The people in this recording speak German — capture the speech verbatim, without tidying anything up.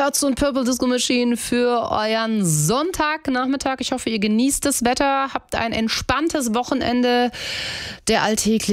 Herz und Purple Disco Machine für euren Sonntagnachmittag. Ich hoffe, ihr genießt das Wetter, habt ein entspanntes Wochenende. Der alltägliche